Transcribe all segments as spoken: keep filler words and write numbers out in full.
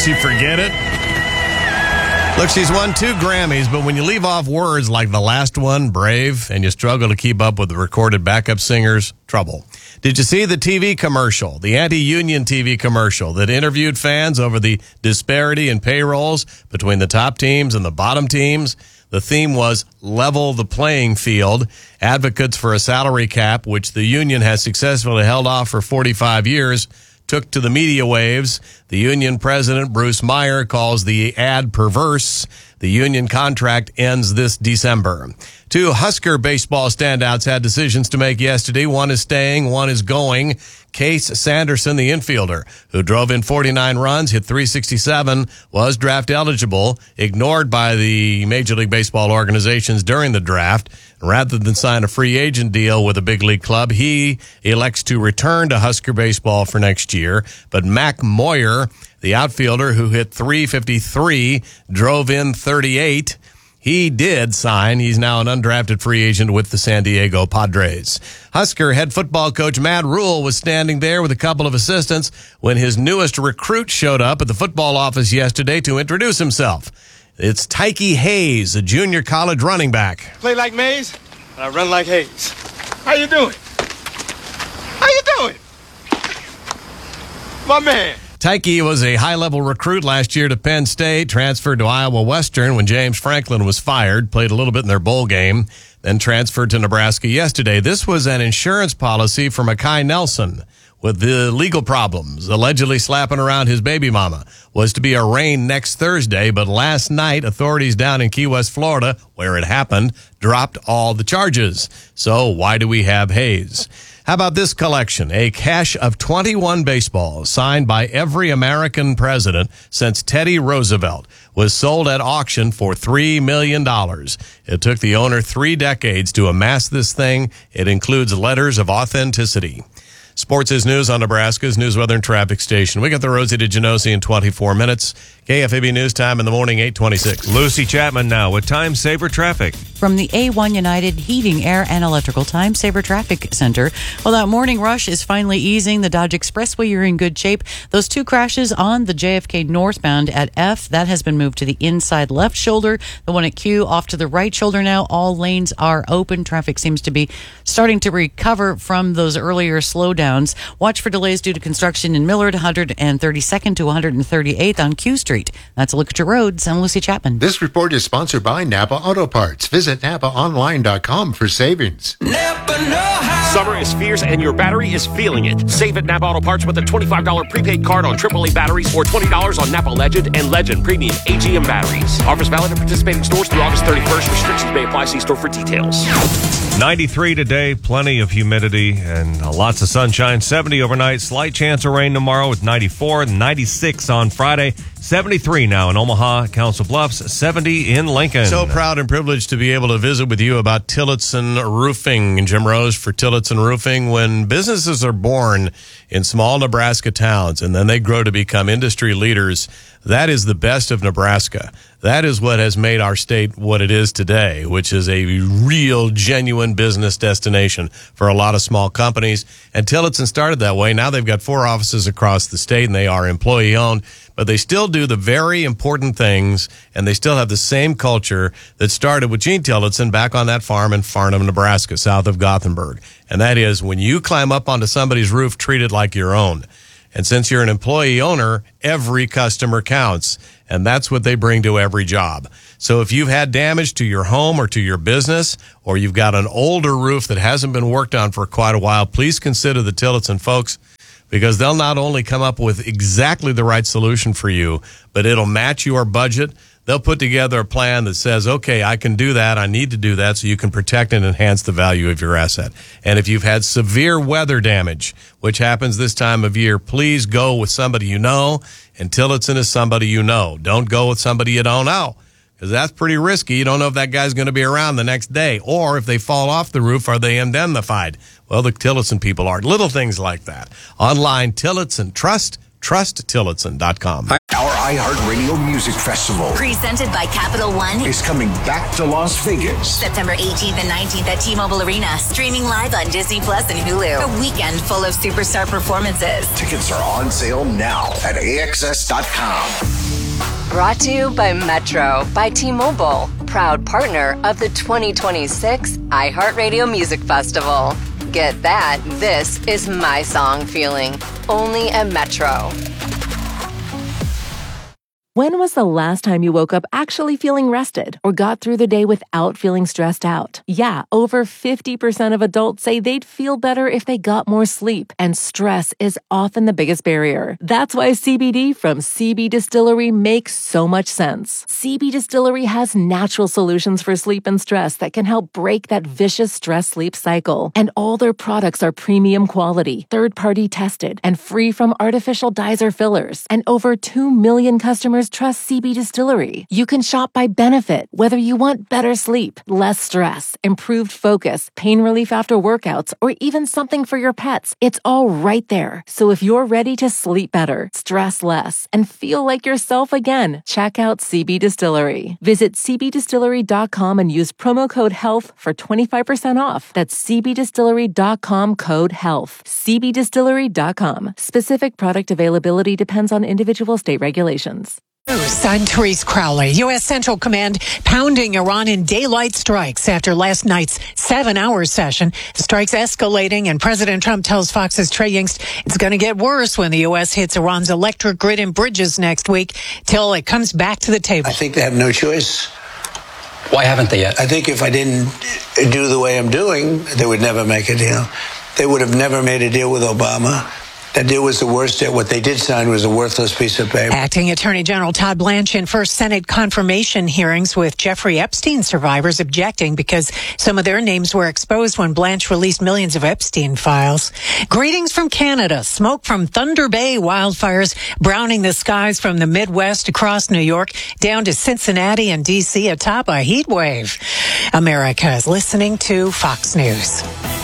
she forget it? Look, she's won two Grammys, but when you leave off words like the last one, Brave, and you struggle to keep up with the recorded backup singers, trouble. Did you see the T V commercial, the anti-union T V commercial that interviewed fans over the disparity in payrolls between the top teams and the bottom teams? The theme was level the playing field. Advocates for a salary cap, which the union has successfully held off for forty-five years, took to the media waves. The union president, Bruce Meyer, calls the ad perverse. The union contract ends this December. Two Husker baseball standouts had decisions to make yesterday. One is staying, one is going. Case Sanderson, the infielder, who drove in forty-nine runs, hit three sixty-seven, was draft eligible, ignored by the Major League Baseball organizations during the draft. Rather than sign a free agent deal with a big league club, he elects to return to Husker baseball for next year. But Mac Moyer, the outfielder who hit three fifty-three, drove in thirty-eight. He did sign. He's now an undrafted free agent with the San Diego Padres. Husker head football coach Matt Rule was standing there with a couple of assistants when his newest recruit showed up at the football office yesterday to introduce himself. It's Tyke Hayes, a junior college running back. Play like Mays, and I run like Hayes. How you doing? How you doing? My man. Tyke was a high-level recruit last year to Penn State, transferred to Iowa Western when James Franklin was fired, played a little bit in their bowl game, then transferred to Nebraska yesterday. This was an insurance policy for Makai Nelson with the legal problems, allegedly slapping around his baby mama, was to be arraigned next Thursday, but last night, authorities down in Key West, Florida, where it happened, dropped all the charges. So why do we have Hayes? How about this collection? A cache of twenty-one baseballs signed by every American president since Teddy Roosevelt was sold at auction for three million dollars. It took the owner three decades to amass this thing. It includes letters of authenticity. Sports is News on Nebraska's News, Weather, and Traffic Station. We got the Rosie DeGenosi in twenty-four minutes. K F A B News Time in the morning, eight twenty-six. Lucy Chapman now with Time Saver Traffic. From the A one United Heating, Air, and Electrical Time Saver Traffic Center. Well, that morning rush is finally easing. The Dodge Expressway, you're in good shape. Those two crashes on the J F K northbound at F, that has been moved to the inside left shoulder. The one at Q off to the right shoulder now. All lanes are open. Traffic seems to be starting to recover from those earlier slowdowns. Watch for delays due to construction in Millard, one hundred thirty-second to one hundred thirty-eighth on Q Street. That's a look at your roads. I'm Lucy Chapman. This report is sponsored by Napa Auto Parts. Visit napa online dot com for savings. Summer is fierce and your battery is feeling it. Save at Napa Auto Parts with a twenty-five dollars prepaid card on triple A batteries or twenty dollars on Napa Legend and Legend Premium A G M batteries. Offers valid at participating stores through August thirty-first. Restrictions may apply. See store for details. ninety-three today, plenty of humidity and lots of sunshine. seventy overnight, slight chance of rain tomorrow with ninety-four, ninety-six on Friday. seventy-three now in Omaha, Council Bluffs, seventy in Lincoln. So proud and privileged to be able to visit with you about Tillotson Roofing. Jim Rose for Tillotson Roofing. When businesses are born in small Nebraska towns and then they grow to become industry leaders, that is the best of Nebraska. That is what has made our state what it is today, which is a real, genuine business destination for a lot of small companies. And Tillotson started that way. Now they've got four offices across the state, and they are employee-owned. But they still do the very important things, and they still have the same culture that started with Gene Tillotson back on that farm in Farnham, Nebraska, south of Gothenburg. And that is, when you climb up onto somebody's roof, treat it like your own. And since you're an employee owner, every customer counts. And that's what they bring to every job. So if you've had damage to your home or to your business, or you've got an older roof that hasn't been worked on for quite a while, please consider the Tillotson folks, because they'll not only come up with exactly the right solution for you, but it'll match your budget. They'll put together a plan that says, okay, I can do that. I need to do that so you can protect and enhance the value of your asset. And if you've had severe weather damage, which happens this time of year, please go with somebody you know. And Tillotson is somebody you know. Don't go with somebody you don't know, because that's pretty risky. You don't know if that guy's going to be around the next day. Or if they fall off the roof, are they indemnified? Well, the Tillotson people are. Little things like that. Online, Tillotson Trust. trust tillotson dot com. Our iHeartRadio Music Festival, presented by Capital One, is coming back to Las Vegas. September eighteenth and nineteenth at T-Mobile Arena. Streaming live on Disney Plus and Hulu. A weekend full of superstar performances. Tickets are on sale now at A X S dot com. Brought to you by Metro by T-Mobile, proud partner of the twenty twenty-six iHeartRadio Music Festival. Get that, this is my song feeling, only at Metro. When was the last time you woke up actually feeling rested or got through the day without feeling stressed out? Yeah, over fifty percent of adults say they'd feel better if they got more sleep, and stress is often the biggest barrier. That's why C B D from C B Distillery makes so much sense. C B Distillery has natural solutions for sleep and stress that can help break that vicious stress-sleep cycle. And all their products are premium quality, third-party tested, and free from artificial dyes or fillers. And over two million customers trust C B Distillery. You can shop by benefit, whether you want better sleep, less stress, improved focus, pain relief after workouts, or even something for your pets. It's all right there. So if you're ready to sleep better, stress less, and feel like yourself again, check out C B Distillery. Visit c b distillery dot com and use promo code HEALTH for twenty-five percent off. That's c b distillery dot com code HEALTH. c b distillery dot com. Specific product availability depends on individual state regulations. I'm Therese Crowley. U S. Central Command pounding Iran in daylight strikes after last night's seven-hour session. The strikes escalating, and President Trump tells Fox's Trey Yingst it's going to get worse when the U S hits Iran's electric grid and bridges next week till it comes back to the table. I think they have no choice. Why haven't they yet? I think if I didn't do the way I'm doing, they would never make a deal. They would have never made a deal with Obama. That deal was the worst deal. What they did sign was a worthless piece of paper. Acting Attorney General Todd Blanche in first Senate confirmation hearings with Jeffrey Epstein survivors objecting because some of their names were exposed when Blanche released millions of Epstein files. Greetings from Canada. Smoke from Thunder Bay wildfires browning the skies from the Midwest across New York down to Cincinnati and D C atop a heat wave. America is listening to Fox News.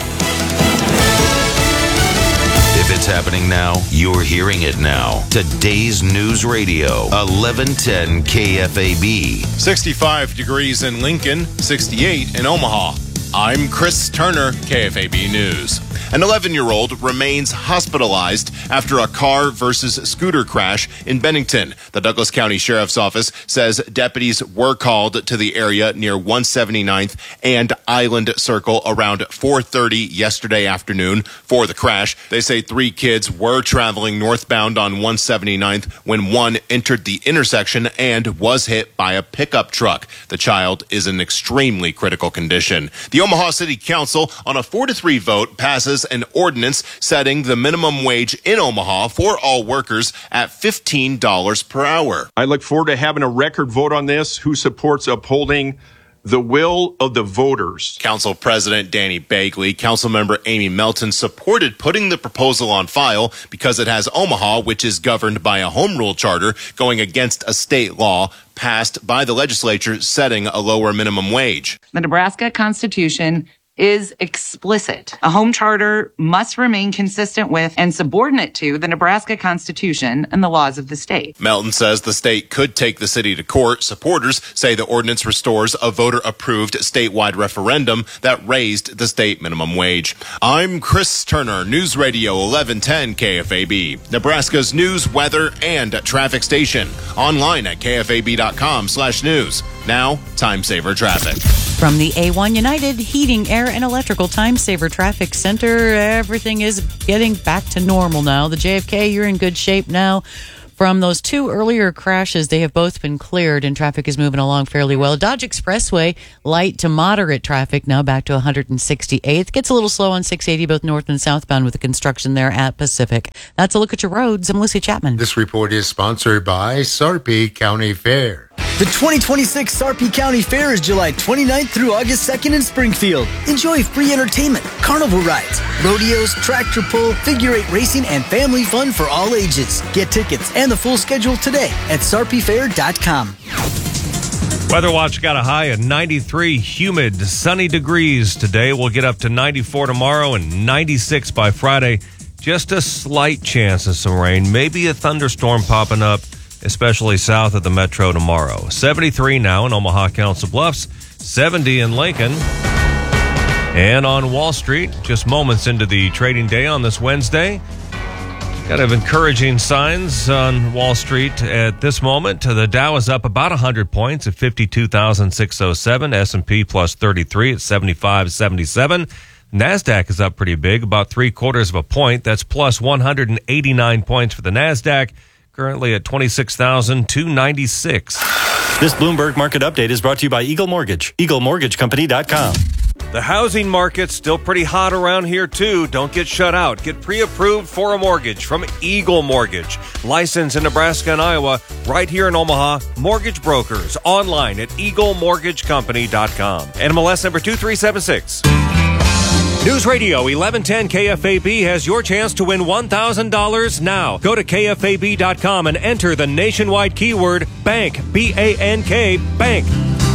If it's happening now, you're hearing it now. Today's News Radio, eleven ten K F A B. sixty-five degrees in Lincoln, sixty-eight in Omaha. I'm Chris Turner, K F A B News. An eleven-year-old remains hospitalized after a car versus scooter crash in Bennington. The Douglas County Sheriff's Office says deputies were called to the area near one seventy-ninth and Island Circle around four thirty yesterday afternoon for the crash. They say three kids were traveling northbound on one seventy-ninth when one entered the intersection and was hit by a pickup truck. The child is in extremely critical condition. The Omaha City Council, on a four to three vote, passes an ordinance setting the minimum wage in Omaha for all workers at fifteen dollars per hour. I look forward to having a record vote on this. Who supports upholding the will of the voters? Council President Danny Bagley, Councilmember Amy Melton supported putting the proposal on file because it has Omaha, which is governed by a home rule charter, going against a state law passed by the legislature setting a lower minimum wage. The Nebraska Constitution is explicit. A home charter must remain consistent with and subordinate to the Nebraska Constitution and the laws of the state. Melton says the state could take the city to court. Supporters say the ordinance restores a voter-approved statewide referendum that raised the state minimum wage. I'm Chris Turner, News Radio eleven ten K F A B, Nebraska's news, weather, and traffic station. Online at K F A B dot com slash news. Now, time saver traffic. From the A one United Heating, Air, and Electrical Time Saver Traffic Center, everything is getting back to normal now. The J F K, you're in good shape now. From those two earlier crashes, they have both been cleared and traffic is moving along fairly well. Dodge Expressway, light to moderate traffic, now back to one hundred sixty-eighth. Gets a little slow on six eighty, both north and southbound with the construction there at Pacific. That's a look at your roads. I'm Lucy Chapman. This report is sponsored by Sarpy County Fair. The twenty twenty-six Sarpy County Fair is July twenty-ninth through August second in Springfield. Enjoy free entertainment, carnival rides, rodeos, tractor pull, figure eight racing, and family fun for all ages. Get tickets and the full schedule today at sarpy fair dot com. Weather Watch got a high of ninety-three, humid, sunny degrees today. We'll get up to ninety-four tomorrow and ninety-six by Friday. Just a slight chance of some rain, maybe a thunderstorm popping up, especially south of the metro tomorrow. seventy-three now in Omaha Council Bluffs, seventy in Lincoln. And on Wall Street, just moments into the trading day on this Wednesday, Kind of encouraging signs on Wall Street at this moment. The Dow is up about one hundred points at fifty-two thousand six hundred seven. S and P plus thirty-three at seventy-five seventy-seven. NASDAQ is up pretty big, about three quarters of a point. That's plus one hundred eighty-nine points for the NASDAQ, currently at twenty-six thousand two hundred ninety-six. This Bloomberg Market Update is brought to you by Eagle Mortgage, eagle mortgage company dot com. The housing market's still pretty hot around here, too. Don't get shut out. Get pre-approved for a mortgage from Eagle Mortgage. Licensed in Nebraska and Iowa, right here in Omaha. Mortgage brokers online at eagle mortgage company dot com. N M L S number two three seven six. News Radio eleven ten K F A B has your chance to win one thousand dollars now. Go to K F A B dot com and enter the nationwide keyword BANK, B A N K, BANK.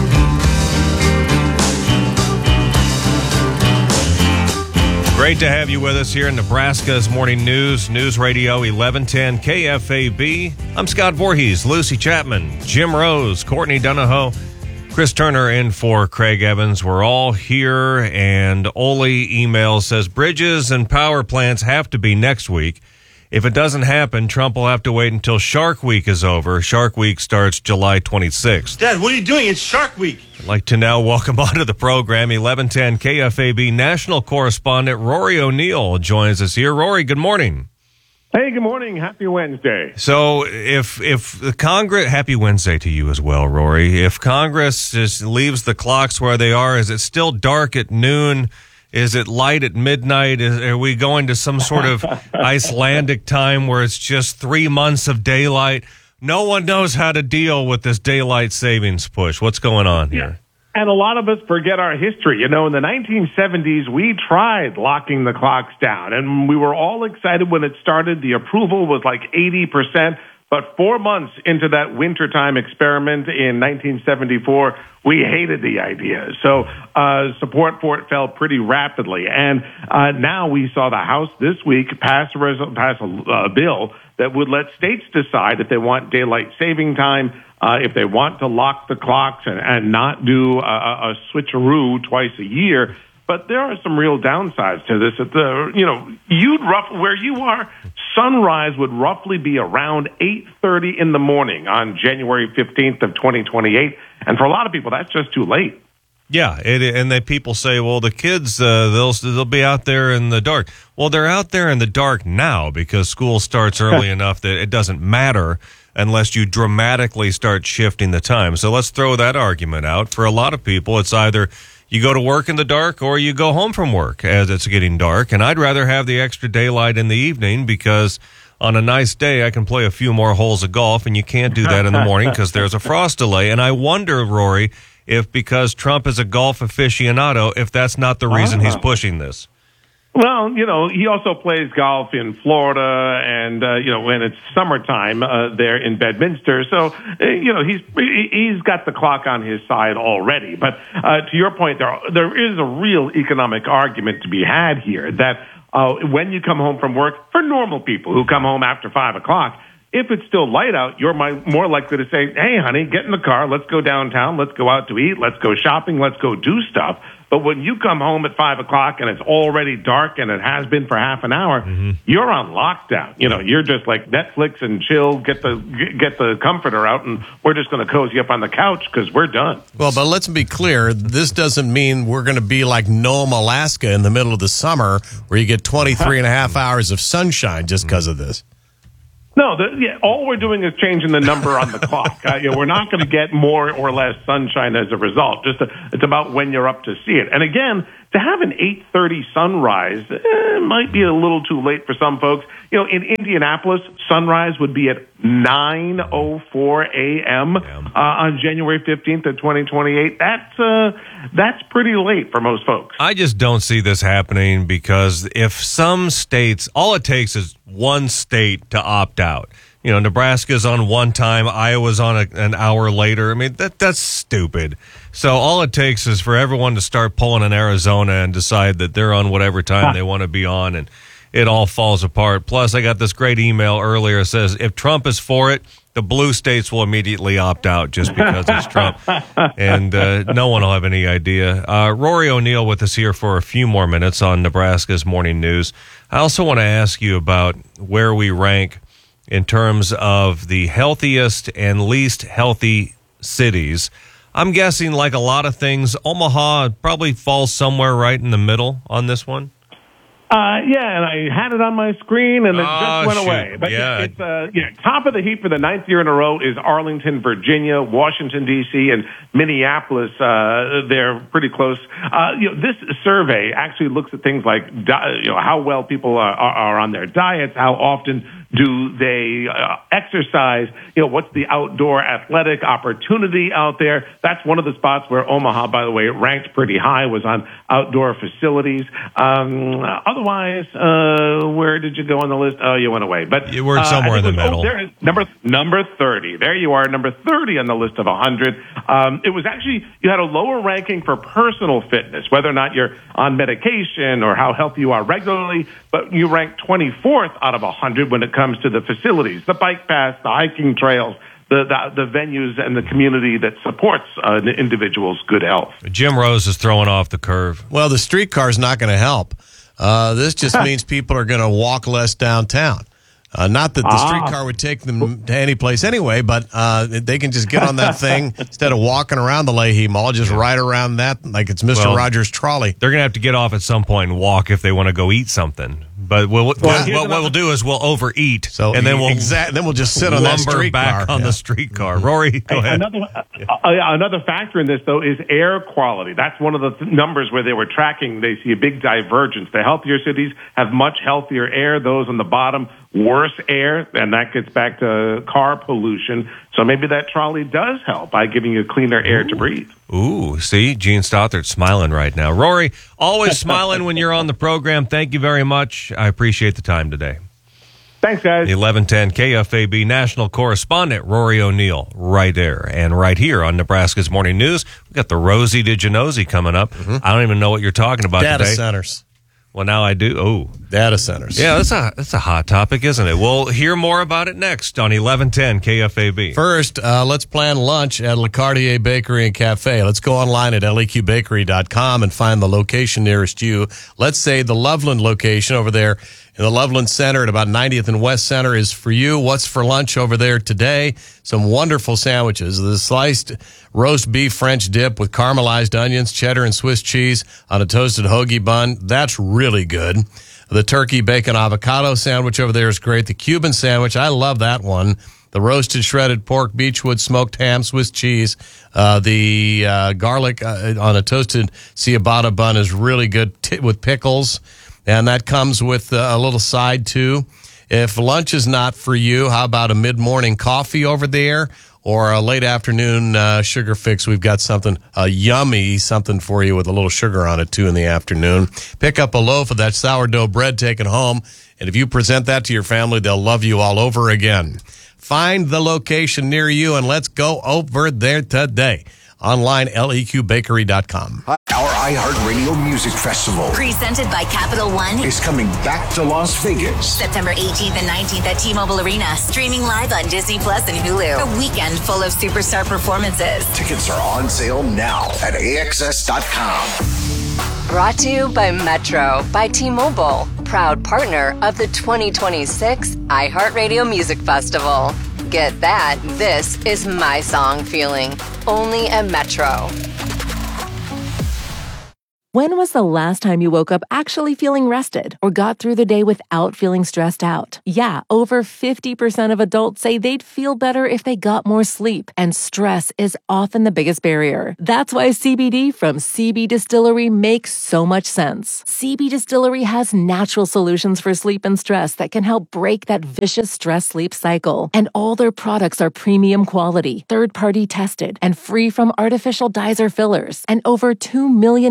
Great to have you with us here in Nebraska's Morning News, News Radio eleven ten K F A B. I'm Scott Voorhees, Lucy Chapman, Jim Rose, Courtney Donahoe, Chris Turner in for Craig Evans. We're all here, and Ole email says bridges and power plants have to be next week. If it doesn't happen, Trump will have to wait until Shark Week is over. Shark Week starts July twenty-sixth. Dad, what are you doing? It's Shark Week. I'd like to now welcome onto the program eleven ten K F A B national correspondent Rory O'Neill joins us here. Rory, good morning. Hey, good morning. Happy Wednesday. So if if the Congress, happy Wednesday to you as well, Rory. If Congress just leaves the clocks where they are, is it still dark at noon? Is it light at midnight? Is, are we going to some sort of Icelandic time where it's just three months of daylight? No one knows how to deal with this daylight savings push. What's going on here? And a lot of us forget our history. You know, in the nineteen seventies, we tried locking the clocks down, and we were all excited when it started. The approval was like eighty percent. But four months into that wintertime experiment in nineteen seventy-four, we hated the idea. So uh, support for it fell pretty rapidly. And uh, now we saw the House this week pass a, res- pass a uh, bill that would let states decide if they want daylight saving time, uh, if they want to lock the clocks and, and not do a, a switcheroo twice a year. But there are some real downsides to this. At the, you know, you'd rough where you are, sunrise would roughly be around eight thirty in the morning on January fifteenth of twenty twenty-eight. And for a lot of people, that's just too late. Yeah, it, and they people say, well, the kids, uh, they'll they'll be out there in the dark. Well, they're out there in the dark now because school starts early enough that it doesn't matter unless you dramatically start shifting the time. So let's throw that argument out. For a lot of people, it's either you go to work in the dark or you go home from work as it's getting dark. And I'd rather have the extra daylight in the evening because on a nice day, I can play a few more holes of golf, and you can't do that in the morning because there's a frost delay. And I wonder, Rory, if because Trump is a golf aficionado, if that's not the reason he's pushing this. Well, you know, he also plays golf in Florida and, uh, you know, when it's summertime uh, there in Bedminster. So, uh, you know, he's he's got the clock on his side already. But uh, to your point, there there is a real economic argument to be had here that uh, when you come home from work, for normal people who come home after five o'clock, if it's still light out, you're more likely to say, hey, honey, get in the car. Let's go downtown. Let's go out to eat. Let's go shopping. Let's go do stuff. But when you come home at five o'clock and it's already dark and it has been for half an hour, mm-hmm. you're on lockdown. You know, you're just like Netflix and chill, get the get the comforter out, and we're just going to cozy up on the couch because we're done. Well, but let's be clear. This doesn't mean we're going to be like Nome, Alaska in the middle of the summer where you get twenty-three and a half hours of sunshine just because of this. No, the, yeah, all we're doing is changing the number on the clock. Uh, you know, we're not going to get more or less sunshine as a result. Just a, it's about when you're up to see it. And again, to have an eight thirty sunrise eh, might be a little too late for some folks. You know, in Indianapolis, sunrise would be at nine oh four a.m. uh, on January fifteenth of twenty twenty-eight. That's uh, that's pretty late for most folks. I just don't see this happening because if some states, all it takes is one state to opt out. You know, Nebraska's on one time, Iowa's on a, an hour later. I mean, that that's stupid. So all it takes is for everyone to start pulling in Arizona and decide that they're on whatever time they want to be on, and it all falls apart. Plus, I got this great email earlier that says, if Trump is for it, the blue states will immediately opt out just because it's Trump, and uh, no one will have any idea. Uh, Rory O'Neill with us here for a few more minutes on Nebraska's Morning News. I also want to ask you about where we rank in terms of the healthiest and least healthy cities. I'm guessing, like a lot of things, Omaha probably falls somewhere right in the middle on this one. Uh, yeah, and I had it on my screen, and it oh, just went shoot. away. But yeah. it's uh, yeah, top of the heap for the ninth year in a row is Arlington, Virginia, Washington, D C, and Minneapolis. Uh, they're pretty close. Uh, you know, this survey actually looks at things like di- you know how well people are, are, are on their diets, how often do they uh, exercise? You know, what's the outdoor athletic opportunity out there? That's one of the spots where Omaha, by the way, ranked pretty high, was on outdoor facilities. Um, otherwise, uh, where did you go on the list? Oh, you went away. But you were somewhere uh, in the was, middle. Oh, there is number number thirty. There you are, number thirty on the list of one hundred. Um, it was actually, you had a lower ranking for personal fitness, whether or not you're on medication or how healthy you are regularly, but you ranked twenty-fourth out of one hundred when it comes to the facilities, the bike paths, the hiking trails, the, the, the venues and the community that supports uh, the individual's good health. Jim Rose is throwing off the curve. Well, the streetcar's not going to help. Uh, this just means people are going to walk less downtown. Uh, not that the Ah. streetcar would take them to any place anyway, but uh, they can just get on that thing instead of walking around the Leahy Mall, just ride around that like it's Mister Well, Rogers' trolley. They're going to have to get off at some point and walk if they want to go eat something. But we'll, what, Well, what, here's what another- we'll do is we'll overeat, So and then we'll exact, then we'll just sit on that lumber streetcar. back on Yeah. the streetcar. Rory, go Hey, ahead. Another uh, uh, another factor in this, though, is air quality. That's one of the th- numbers where they were tracking. They see a big divergence. The healthier cities have much healthier air. Those on the bottom, worse air, and that gets back to car pollution. So maybe that trolley does help by giving you cleaner air to breathe. Ooh, see, Gene Stothard's smiling right now. Rory, always smiling when you're on the program. Thank you very much. I appreciate the time today. Thanks, guys. eleven ten K F A B national correspondent Rory O'Neill right there. And right here on Nebraska's Morning News, we've got the Rosie Did You Nosy coming up. I don't even know what you're talking about Data today. centers. Well, now I do. Oh, Data centers. yeah, that's a that's a hot topic, isn't it? We'll hear more about it next on eleven ten K F A B. First, uh, let's plan lunch at Le Cartier Bakery and Cafe. Let's go online at L E Q bakery dot com and find the location nearest you. Let's say the Loveland location over there in the Loveland Center at about ninetieth and West Center is for you. What's for lunch over there today? Some wonderful sandwiches. The sliced roast beef French dip with caramelized onions, cheddar, and Swiss cheese on a toasted hoagie bun. That's really good. The turkey bacon avocado sandwich over there is great. The Cuban sandwich, I love that one. The roasted shredded pork, Beechwood smoked ham, Swiss cheese. Uh, the uh, garlic uh, on a toasted ciabatta bun is really good t- with pickles. And that comes with uh, a little side, too. If lunch is not for you, how about a mid-morning coffee over there or a late afternoon uh, sugar fix? We've got something, a yummy something for you with a little sugar on it, too, in the afternoon. Pick up a loaf of that sourdough bread, take it home, and if you present that to your family, they'll love you all over again. Find the location near you, and let's go over there today. Online, L E Q bakery dot com. Our iHeartRadio Music Festival Presented by Capital One. is coming back to Las Vegas. September eighteenth and nineteenth at T-Mobile Arena. Streaming live on Disney Plus and Hulu. A weekend full of superstar performances. Tickets are on sale now at A X S dot com. Brought to you by Metro by T-Mobile, proud partner of the twenty twenty-six iHeartRadio Music Festival. Get that, this is my song feeling, only at Metro. When was the last time you woke up actually feeling rested or got through the day without feeling stressed out? Yeah, over fifty percent of adults say they'd feel better if they got more sleep, and stress is often the biggest barrier. That's why C B D from C B Distillery makes so much sense. C B Distillery has natural solutions for sleep and stress that can help break that vicious stress-sleep cycle. And all their products are premium quality, third-party tested, and free from artificial dyes or fillers. And over two million customers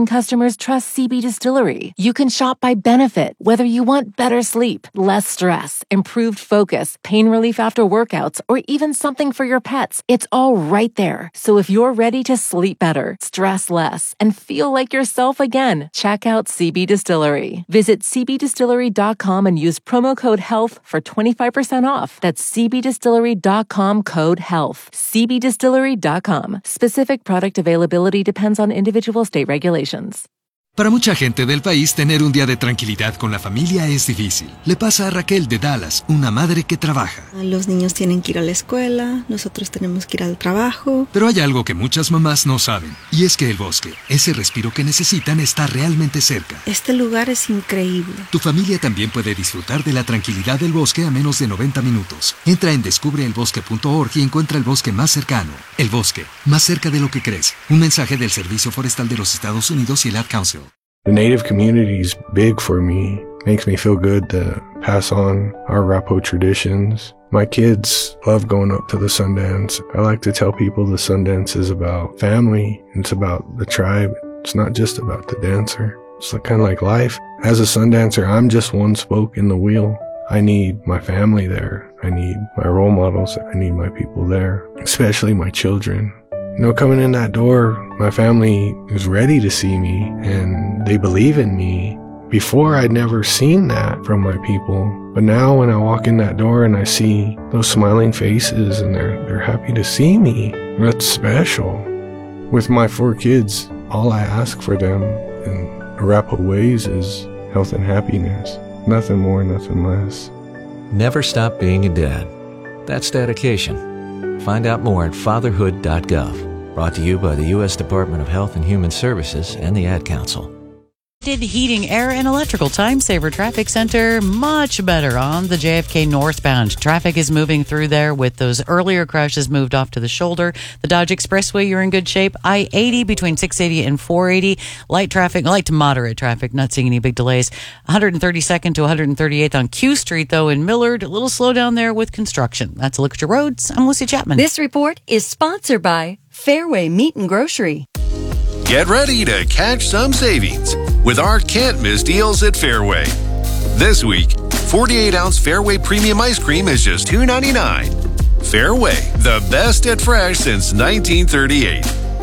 customers trust C B Distillery. You can shop by benefit, whether you want better sleep, less stress, improved focus, pain relief after workouts, or even something for your pets. It's all right there. So if you're ready to sleep better, stress less, and feel like yourself again, check out C B Distillery. Visit c b distillery dot com and use promo code HEALTH for twenty-five percent off. That's c b distillery dot com code HEALTH. c b distillery dot com. Specific product availability depends on individual state regulations. Para mucha gente del país, tener un día de tranquilidad con la familia es difícil. Le pasa a Raquel de Dallas, una madre que trabaja. Los niños tienen que ir a la escuela, nosotros tenemos que ir al trabajo. Pero hay algo que muchas mamás no saben, y es que el bosque, ese respiro que necesitan, está realmente cerca. Este lugar es increíble. Tu familia también puede disfrutar de la tranquilidad del bosque a menos de noventa minutos. Entra en descubre el bosque punto org y encuentra el bosque más cercano. El bosque, más cerca de lo que crees. Un mensaje del Servicio Forestal de los Estados Unidos y el Ad Council. The Native community is big for me. Makes me feel good to pass on our Arapaho traditions. My kids love going up to the Sundance. I like to tell people the Sundance is about family. It's about the tribe. It's not just about the dancer. It's kind of like life. As a Sundancer, I'm just one spoke in the wheel. I need my family there. I need my role models. I need my people there, especially my children. You know, coming in that door, my family is ready to see me and they believe in me. Before, I'd never seen that from my people. But now when I walk in that door and I see those smiling faces and they're, they're happy to see me, that's special. With my four kids, all I ask for them in Arapaho ways is health and happiness. Nothing more, nothing less. Never stop being a dad. That's dedication. Find out more at fatherhood dot gov. Brought to you by the U S Department of Health and Human Services and the Ad Council. Heating, air, and electrical time saver traffic center much better on the J F K northbound. Traffic is moving through there with those earlier crashes moved off to the shoulder. The Dodge Expressway, you're in good shape. I eighty between six eighty and four eighty. Light traffic, light to moderate traffic, not seeing any big delays. one thirty-second to one thirty-eighth on Q Street, though, in Millard. A little slowdown there with construction. That's a look at your roads. I'm Lucy Chapman. This report is sponsored by Fairway Meat and Grocery. Get ready to catch some savings with our can't miss deals at Fairway. This week, forty-eight ounce Fairway Premium Ice Cream is just two ninety-nine. Fairway, the best at fresh since nineteen thirty-eight.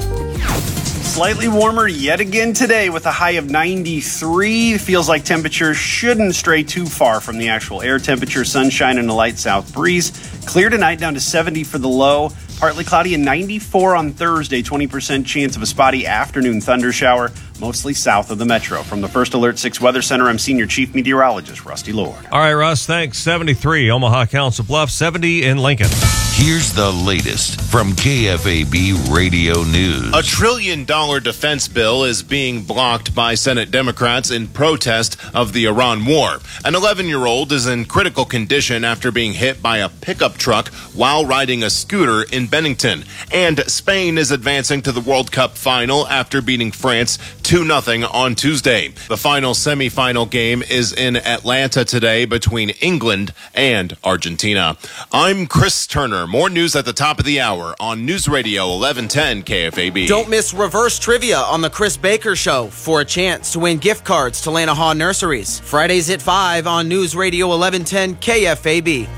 Slightly warmer yet again today with a high of ninety-three. Feels like temperatures shouldn't stray too far from the actual air temperature. Sunshine and a light south breeze. Clear tonight down to seventy for the low. Partly cloudy and ninety-four on Thursday. twenty percent chance of a spotty afternoon thunder shower, mostly south of the metro. From the First Alert six Weather Center, I'm Senior Chief Meteorologist Rusty Lord. All right, Russ, thanks. seventy-three, Omaha Council Bluffs, seventy in Lincoln. Here's the latest from K F A B Radio News. A trillion dollar defense bill is being blocked by Senate Democrats in protest of the Iran war. An eleven-year-old is in critical condition after being hit by a pickup truck while riding a scooter in Bennington. And Spain is advancing to the World Cup final after beating France two nothing on Tuesday. The final semifinal game is in Atlanta today between England and Argentina. I'm Chris Turner. More news at the top of the hour on News Radio eleven ten K F A B. Don't miss reverse trivia on the Chris Baker Show for a chance to win gift cards to Lanahaw Nurseries. Fridays at five on News Radio eleven ten K F A B.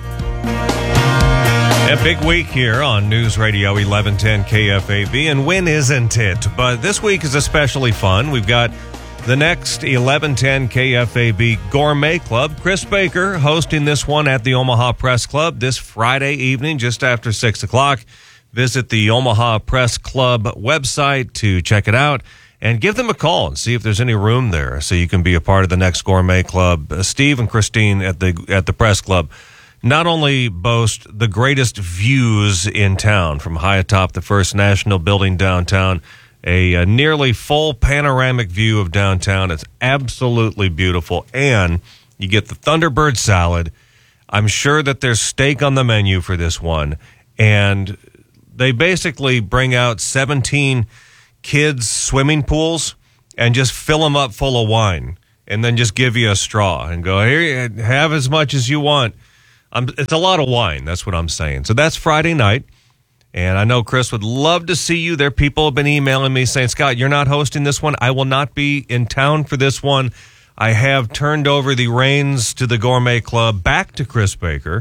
A big week here on News Radio eleven ten K F A B, and when isn't it? But this week is especially fun. We've got the next eleven ten K F A B Gourmet Club. Chris Baker hosting this one at the Omaha Press Club this Friday evening just after six o'clock. Visit the Omaha Press Club website to check it out and give them a call and see if there's any room there so you can be a part of the next Gourmet Club. Uh, Steve and Christine at the at the Press Club not only boast the greatest views in town from high atop the First National Building downtown, a, a nearly full panoramic view of downtown. It's absolutely beautiful. And you get the Thunderbird salad. I'm sure that there's steak on the menu for this one. And they basically bring out seventeen kids' swimming pools and just fill them up full of wine and then just give you a straw and go, here, have as much as you want. Um, it's a lot of wine. That's what I'm saying. So that's Friday night. And I know Chris would love to see you there. People have been emailing me saying, Scott, you're not hosting this one. I will not be in town for this one. I have turned over the reins to the Gourmet Club back to Chris Baker.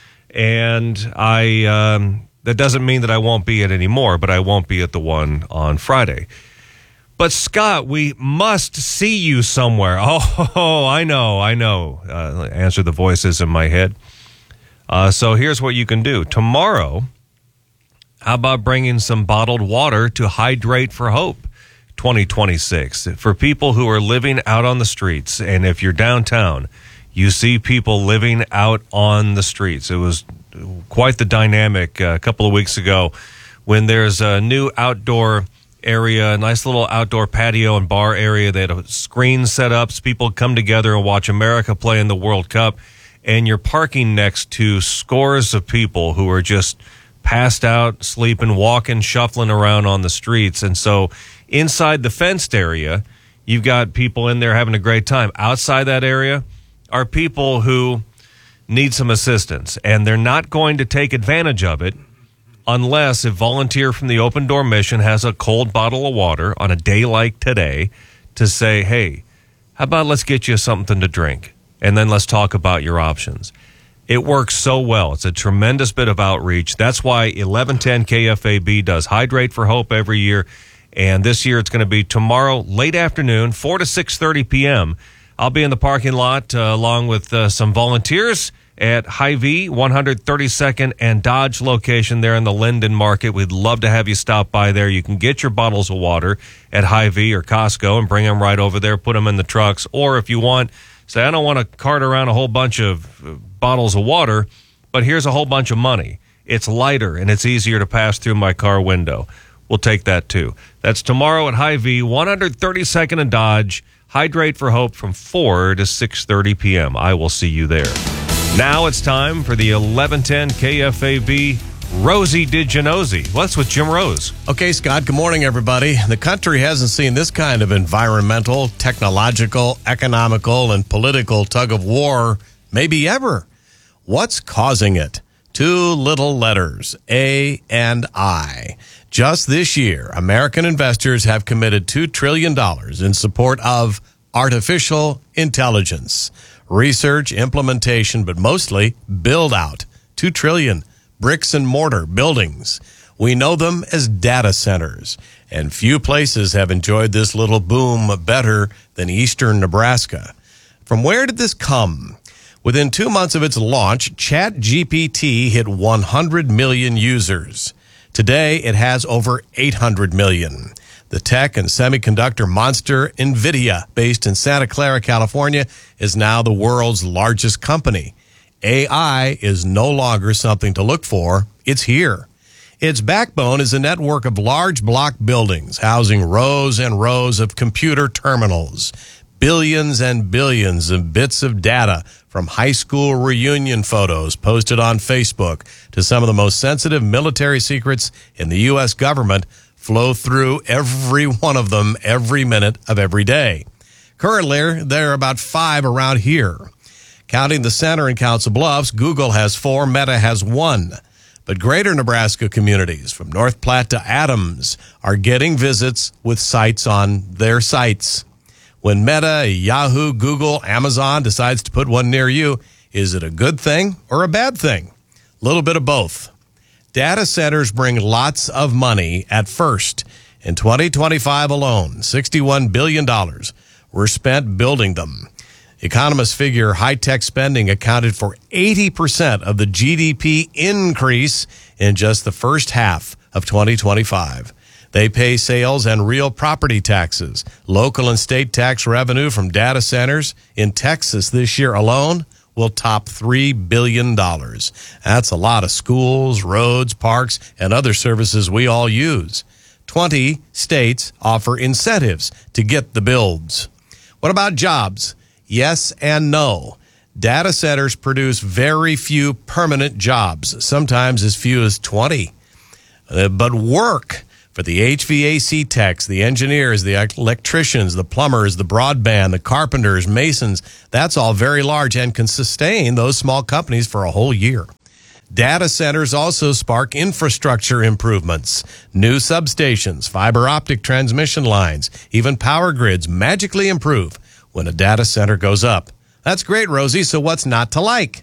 And I um, that doesn't mean that I won't be at anymore, but I won't be at the one on Friday. But, Scott, we must see you somewhere. Oh, I know, I know, uh, answer the voices in my head. Uh, so here's what you can do. Tomorrow, how about bringing some bottled water to Hydrate for Hope twenty twenty-six? For people who are living out on the streets, and if you're downtown, you see people living out on the streets. It was quite the dynamic uh, a couple of weeks ago when there's a new outdoor area, a nice little outdoor patio and bar area. They had a screen set up. So people come together and watch America play in the World Cup. And you're parking next to scores of people who are just passed out, sleeping, walking, shuffling around on the streets. And so inside the fenced area, you've got people in there having a great time. Outside that area are people who need some assistance, and they're not going to take advantage of it unless a volunteer from the Open Door Mission has a cold bottle of water on a day like today to say, hey, how about let's get you something to drink, and then let's talk about your options. It works so well. It's a tremendous bit of outreach. That's why eleven ten K F A B does Hydrate for Hope every year, and this year it's going to be tomorrow late afternoon, four to six thirty p.m. I'll be in the parking lot uh, along with uh, some volunteers at Hy-Vee, one thirty-second and Dodge location there in the Linden Market. We'd love to have you stop by there. You can get your bottles of water at Hy-Vee or Costco and bring them right over there, put them in the trucks. Or if you want, say, I don't want to cart around a whole bunch of uh, bottles of water, but here's a whole bunch of money. It's lighter and it's easier to pass through my car window. We'll take that too. That's tomorrow at Hy-Vee, one thirty-second and Dodge. Hydrate for Hope from four to six thirty p.m. I will see you there. Now it's time for the eleven ten K F A B Rosie Digenosy. What's with Jim Rose? Okay, Scott, good morning, everybody. The country hasn't seen this kind of environmental, technological, economical, and political tug of war maybe ever. What's causing it? Two little letters, A and I. Just this year, American investors have committed two trillion dollars in support of artificial intelligence, research, implementation, but mostly build out. two trillion dollars, bricks and mortar buildings. We know them as data centers, and few places have enjoyed this little boom better than eastern Nebraska. From where did this come? Within two months of its launch, ChatGPT hit one hundred million users. Today, it has over eight hundred million. The tech and semiconductor monster NVIDIA, based in Santa Clara, California, is now the world's largest company. A I is no longer something to look for. It's here. Its backbone is a network of large block buildings housing rows and rows of computer terminals. Billions and billions of bits of data, from high school reunion photos posted on Facebook to some of the most sensitive military secrets in the U S government, flow through every one of them every minute of every day. Currently, there are about five around here. Counting the center in Council Bluffs, Google has four, Meta has one. But greater Nebraska communities, from North Platte to Adams, are getting visits with sites on their sites. When Meta, Yahoo, Google, Amazon decides to put one near you, is it a good thing or a bad thing? A little bit of both. Data centers bring lots of money at first. In twenty twenty-five alone, sixty-one billion dollars were spent building them. Economists figure high-tech spending accounted for eighty percent of the G D P increase in just the first half of twenty twenty-five. They pay sales and real property taxes. Local and state tax revenue from data centers in Texas this year alone will top three billion dollars. That's a lot of schools, roads, parks, and other services we all use. twenty states offer incentives to get the builds. What about jobs? Yes and no. Data centers produce very few permanent jobs, sometimes as few as twenty. Uh, but work for the H V A C techs, the engineers, the electricians, the plumbers, the broadband, the carpenters, masons, that's all very large and can sustain those small companies for a whole year. Data centers also spark infrastructure improvements. New substations, fiber optic transmission lines, even power grids magically improve when a data center goes up. That's great, Rosie, so what's not to like?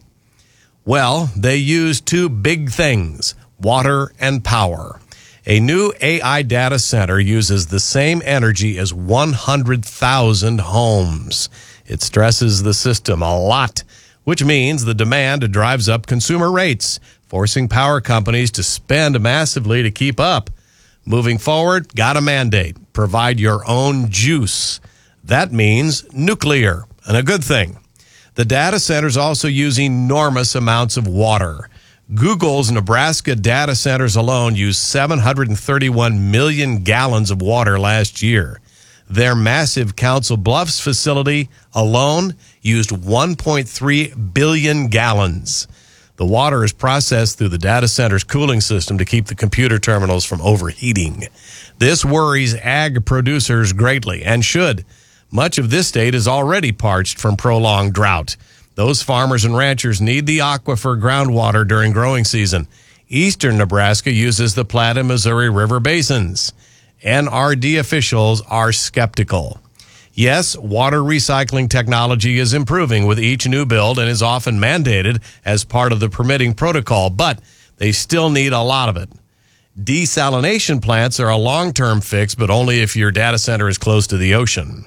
Well, they use two big things, water and power. A new A I data center uses the same energy as one hundred thousand homes. It stresses the system a lot, which means the demand drives up consumer rates, forcing power companies to spend massively to keep up. Moving forward, got a mandate. Provide your own juice. That means nuclear, and a good thing. The data centers also use enormous amounts of water. Google's Nebraska data centers alone used seven hundred thirty-one million gallons of water last year. Their massive Council Bluffs facility alone used one point three billion gallons. The water is processed through the data center's cooling system to keep the computer terminals from overheating. This worries ag producers greatly, and should. Much of this state is already parched from prolonged drought. Those farmers and ranchers need the aquifer groundwater during growing season. Eastern Nebraska uses the Platte and Missouri River basins. N R D officials are skeptical. Yes, water recycling technology is improving with each new build and is often mandated as part of the permitting protocol, but they still need a lot of it. Desalination plants are a long-term fix, but only if your data center is close to the ocean.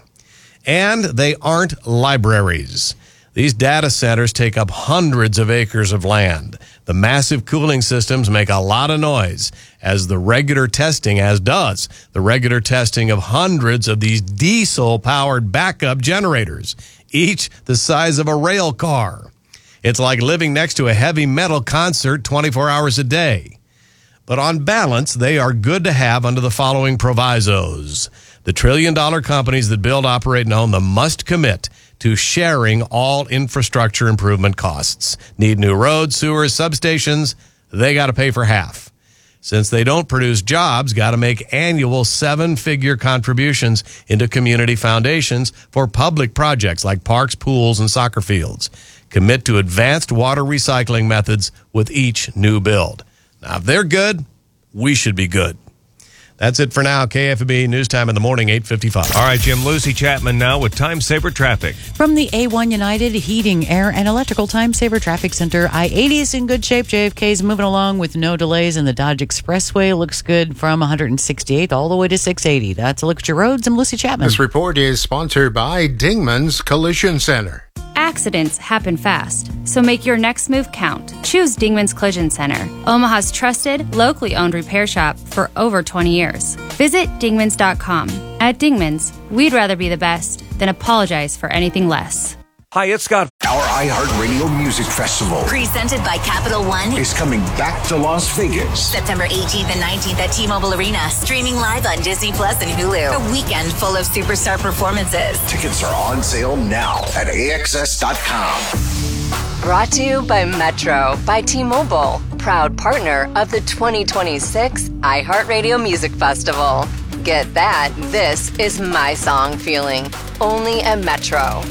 And they aren't libraries. These data centers take up hundreds of acres of land. The massive cooling systems make a lot of noise, as the regular testing, as does the regular testing of hundreds of these diesel-powered backup generators, each the size of a rail car. It's like living next to a heavy metal concert twenty-four hours a day. But on balance, they are good to have under the following provisos. The trillion-dollar companies that build, operate, and own them must commit to sharing all infrastructure improvement costs. Need new roads, sewers, substations, they got to pay for half. Since they don't produce jobs, got to make annual seven-figure contributions into community foundations for public projects like parks, pools, and soccer fields. Commit to advanced water recycling methods with each new build. Now, if they're good, we should be good. That's it for now. K F B News Time in the morning, eight fifty-five. All right, Jim. Lucy Chapman now with Time Saver Traffic. From the A one United Heating, Air, and Electrical Time Saver Traffic Center, I eighty is in good shape. J F K is moving along with no delays, and the Dodge Expressway looks good from one sixty-eighth all the way to six eighty. That's a look at your roads. I'm Lucy Chapman. This report is sponsored by Dingman's Collision Center. Accidents happen fast, so make your next move count. Choose Dingman's Collision Center, Omaha's trusted, locally owned repair shop for over twenty years. Visit dingmans dot com. At Dingman's, we'd rather be the best than apologize for anything less. Hi, it's Scott. Our iHeartRadio Music Festival, presented by Capital One, is coming back to Las Vegas. September eighteenth and nineteenth at T-Mobile Arena, streaming live on Disney Plus and Hulu. A weekend full of superstar performances. Tickets are on sale now at A X S dot com. Brought to you by Metro by T-Mobile, proud partner of the twenty twenty-six iHeartRadio Music Festival. Get that, this is my song feeling, only at Metro.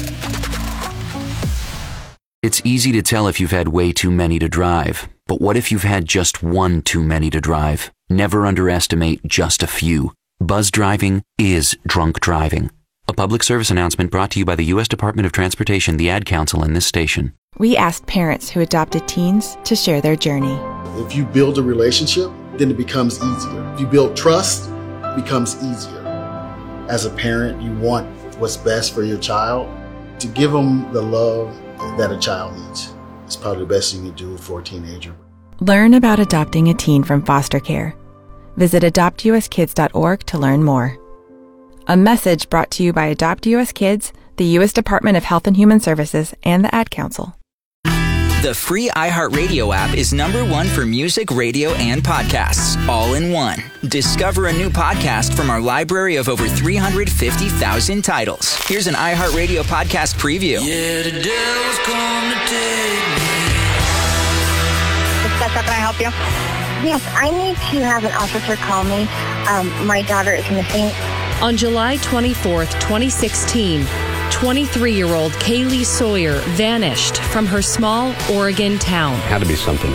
It's easy to tell if you've had way too many to drive. But what if you've had just one too many to drive? Never underestimate just a few. Buzz driving is drunk driving. A public service announcement brought to you by the U S Department of Transportation, the Ad Council, and this station. We asked parents who adopted teens to share their journey. If you build a relationship, then it becomes easier. If you build trust, it becomes easier. As a parent, you want what's best for your child. To give them the love that a child needs. It's probably the best thing you can do for a teenager. Learn about adopting a teen from foster care. Visit adopt u s kids dot org to learn more. A message brought to you by Adopt U S Kids, the U S Department of Health and Human Services, and the Ad Council. The free iHeartRadio app is number one for music, radio, and podcasts, all in one. Discover a new podcast from our library of over three hundred fifty thousand titles. Here's an iHeartRadio podcast preview. Yeah, the devil's come to take me. Can I help you? Yes, I need to have an officer call me. Um, my daughter is missing. On July twenty-fourth, twenty sixteen, twenty-three-year-old Kaylee Sawyer vanished from her small Oregon town. Had to be something